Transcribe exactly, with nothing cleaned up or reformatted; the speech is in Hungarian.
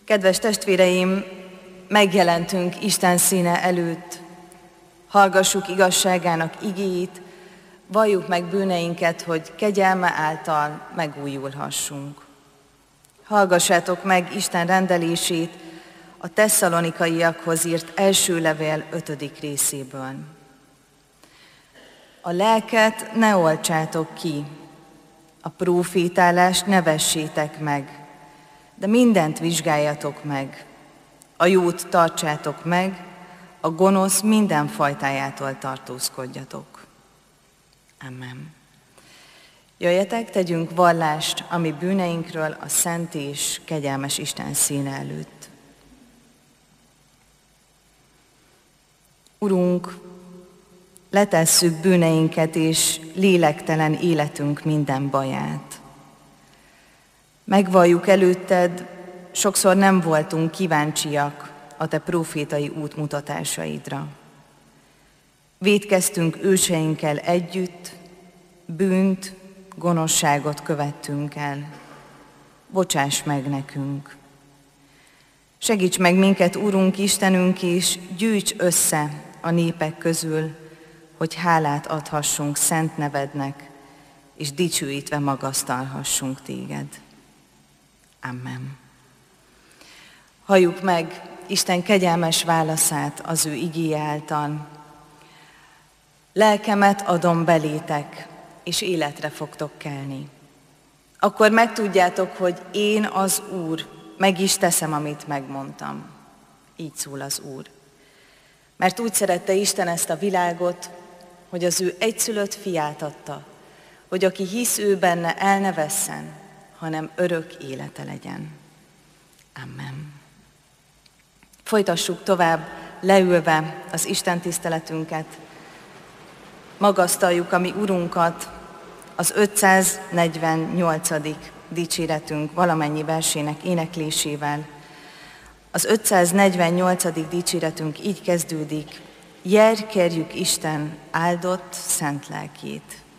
Kedves testvéreim, megjelentünk Isten színe előtt. Hallgassuk igazságának igéjét, valljuk meg bűneinket, hogy kegyelme által megújulhassunk. Hallgassátok meg Isten rendelését a tesszalonikaiakhoz írt első levél ötödik részéből. A lelket ne oltsátok ki, a prófétálást ne vessétek meg, de mindent vizsgáljatok meg. A jót tartsátok meg, a gonosz minden fajtájától tartózkodjatok. Amen. Jöjjetek, tegyünk vallást a mi bűneinkről a szent és kegyelmes Isten színe előtt. Urunk, letesszük bűneinket és lélektelen életünk minden baját. Megvalljuk előtted, sokszor nem voltunk kíváncsiak a te prófétai útmutatásaidra. Vétkeztünk őseinkkel együtt, bűnt, gonoszságot követtünk el. Bocsáss meg nekünk! Segíts meg minket, Urunk Istenünk, és gyűjts össze a népek közül, hogy hálát adhassunk szent nevednek, és dicsőítve magasztalhassunk téged. Amen. Halljuk meg Isten kegyelmes válaszát az ő igéje által. Lelkemet adom belétek, és életre fogtok kelni. Akkor megtudjátok, hogy én az Úr, meg is teszem, amit megmondtam. Így szól az Úr. Mert úgy szerette Isten ezt a világot, hogy az ő egyszülött fiát adta, hogy aki hisz ő benne, el ne vesszen, hanem örök élete legyen. Amen. Folytassuk tovább leülve az Isten tiszteletünket. Magasztaljuk a mi Urunkat az ötszáznegyvennyolcadik dicséretünk valamennyi versének éneklésével. Az ötszáznegyvennyolcadik dicséretünk így kezdődik: Jel, kérjük Isten áldott szent lelkét.